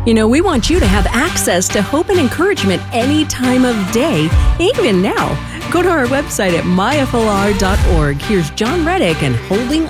You know, we want you to have access to hope and encouragement any time of day, even now. Go to our website at myflr.org. Here's John Reddick and Holding